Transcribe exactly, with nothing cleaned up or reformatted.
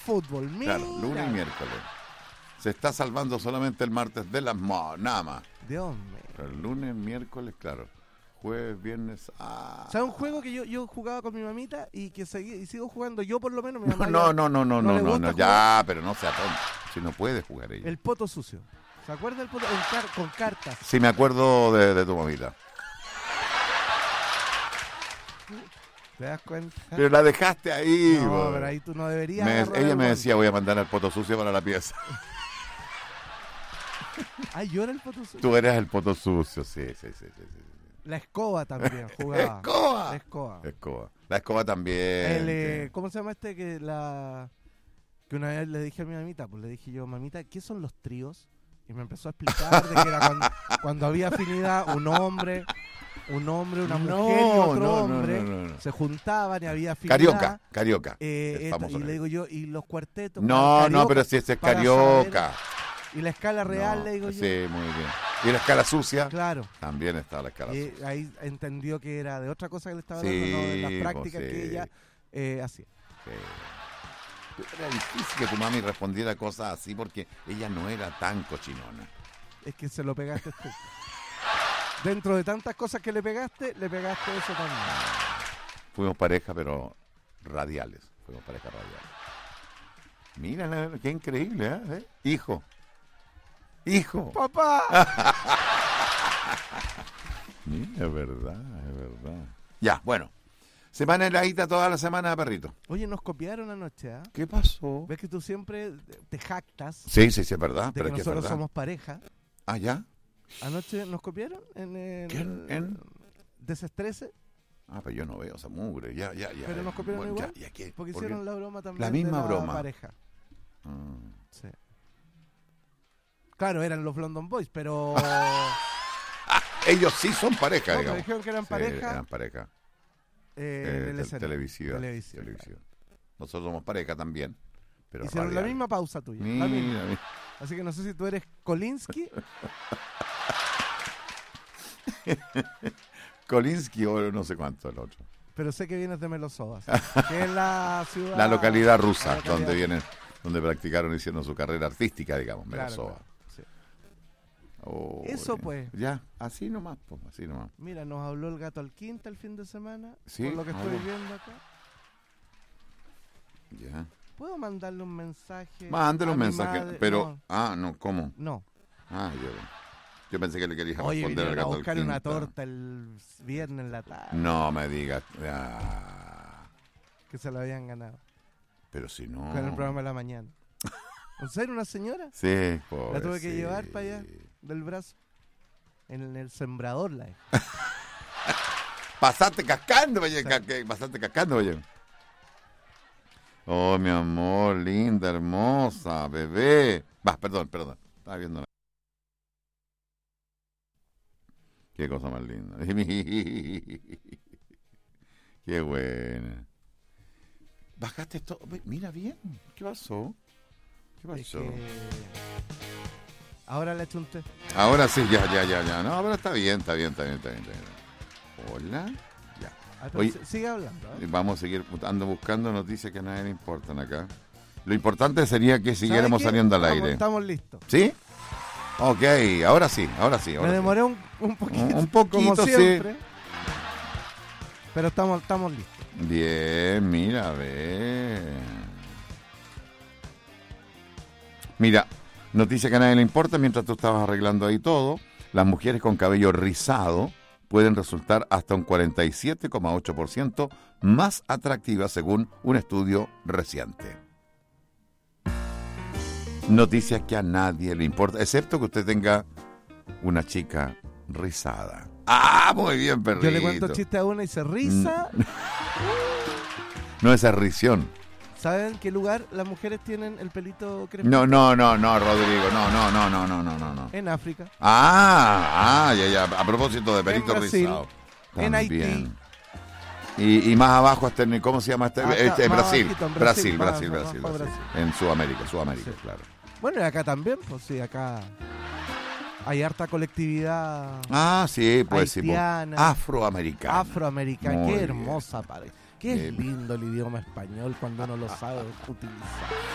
fútbol. Mira. Claro, lunes y miércoles. Se está salvando solamente el martes de las mo, nada más. Dios mío. Pero el lunes, miércoles, claro. Jueves, viernes. Ah. O sea, un juego que yo, yo jugaba con mi mamita y que seguí, y sigo jugando yo por lo menos. Mi mamá No, ya no, no, no, no no, le no, gusta no, ya, pero no sea tonto. Si no puede jugar ella. El poto sucio. ¿Se acuerda del poto? En car- con cartas. Sí, me acuerdo de, de tu mamita. ¿Te das cuenta? Pero la dejaste ahí. No, bo. pero ahí tú no deberías. Me- agarrar ella el me gol. decía, voy a mandar al poto sucio para la pieza. Ay, yo era el poto sucio. Tú eres el poto sucio, sí, sí, sí, sí, sí. La escoba también jugaba. ¡Escoba! La escoba. Escoba. La escoba también. El, eh, sí. ¿Cómo se llama este que la que una vez le dije a mi mamita? Pues le dije yo, mamita, ¿qué son los tríos? Y me empezó a explicar de que era cuando, cuando había afinidad, un hombre, un hombre, una No, mujer y otro no, no, hombre no, no, no. se juntaban y había afinidad. Carioca, carioca. Eh, el esta- famoso y le carioca. digo yo, y los cuartetos. No, carioca, no, pero si ese es para carioca. saber- y la escala real, No, le digo yo. Sí, muy bien. Y la escala sucia, Claro. también está la escala Y sucia. ahí entendió que era de otra cosa que le estaba Sí, hablando, no de las pues prácticas sí. que ella eh, hacía. Sí. Era difícil que tu mami respondiera cosas así porque ella no era tan cochinona. Es que se lo pegaste tú. Dentro de tantas cosas que le pegaste, le pegaste eso también. Fuimos pareja, pero radiales. Fuimos pareja radiales. Mira, la- qué increíble, ¿eh? ¿Eh? Hijo. Hijo. ¡Papá! Mira, es verdad, es verdad. Ya, bueno. Semana heladita toda la semana, perrito. Oye, nos copiaron anoche, ¿ah? ¿Qué pasó? ¿Ves que tú siempre te jactas Sí, sí, sí, es verdad. de Pero que es que es nosotros verdad. somos pareja? Ah, ¿ya? Anoche nos copiaron en el... ¿Quién? ¿En? Desestrese, Ah, pero yo no veo esa mugre. Ya, ya, ya. pero nos copiaron Bueno, igual. ya, ya, ¿qué? Porque ¿Por hicieron qué? la broma también La misma de la broma. pareja. Mm. Sí. Claro, eran los London Boys, pero... Ellos sí son pareja, No, pero digamos. dijeron que eran Sí, pareja. eran pareja. eh, Eh, en el te- escenario. televisiva. Televisiva, televisiva. Nosotros somos pareja también. Pero Hicieron la radial. misma pausa tuya. la Mira, misma. mira. Así que no sé si tú eres Kolinsky. Kolinsky o no sé cuánto el otro. Pero sé que vienes de Melosovas, que es la ciudad... La localidad rusa, la localidad donde rusa. vienen, donde practicaron y hicieron su carrera artística, digamos, Claro, Melosova. claro, sí. Oh, Eso, ya. pues. Ya, así nomás, pues, así nomás. Mira, nos habló el gato al quinta el fin de semana, Sí, por lo que estoy algo. viendo acá. Ya. ¿Puedo mandarle un mensaje? Mándale a un mi mensaje, madre? pero... Ah, no, ¿cómo? No, no. Ah, yo, yo pensé que le querías Oye, responder al vinieron a gato del buscar una quinta. torta el viernes en la tarde, No me digas. Ah, que se la habían ganado, pero si no... con el programa de la mañana. ¿En serio, una señora? Sí, La tuve que pobrecita. llevar para allá, del brazo. En el sembrador la dejé. Pasaste cascando, oye, Sí. ca- que- pasaste cascando, oye. Oh, mi amor, linda, hermosa, bebé. Va, perdón, perdón. Estaba viendo. una- Qué cosa más linda. Qué buena. Bajaste todo. Ve, mira bien. ¿Qué pasó? ¿Qué Es pasó? que... Ahora le eché un té. Ahora sí, ya, ya, ya, ya. No, pero está bien, está bien, está bien, está bien. Está bien. Hola. Ya. Ah, pero Oye. si- sigue hablando, ¿eh? Vamos a seguir ando buscando noticias que a nadie le importan acá. Lo importante sería que siguiéramos ¿Sabe qué? saliendo al Estamos- aire. Estamos listos. ¿Sí? Ok, ahora sí, ahora sí. Ahora Me sí. demoré un, un poquito, Un- un poquito, como sí. siempre. Pero estamos, estamos listos. Bien, mira, a ver. Mira, noticia que a nadie le importa mientras tú estabas arreglando ahí todo. Las mujeres con cabello rizado pueden resultar hasta un cuarenta y siete coma ocho por ciento más atractivas según un estudio reciente. Noticias que a nadie le importa, excepto que usted tenga una chica rizada. Ah, muy bien, perrito. Yo le cuento chiste a una y se riza. No, esa es risión. ¿Saben en qué lugar las mujeres tienen el pelito crespo? No, no, no, no, Rodrigo, no, no, no, no, no, no, no, no. En África. Ah, ah, ya, ya, a propósito de pelito En Brasil, rizado. en También. Y, y más abajo hasta en, ¿cómo se llama este? Acá, Este, más Brasil, abajito, en Brasil, Brasil, Brasil, más Brasil, abajo, Brasil. Brasil. En Sudamérica, Sudamérica, Sí. claro. Bueno, y acá también, pues sí, acá hay harta colectividad Ah, sí, pues sí. pues, haitiana, Afroamericana. afroamericana. Muy Qué bien. hermosa, padre. Qué Bien. lindo el idioma español cuando uno lo sabe utilizar.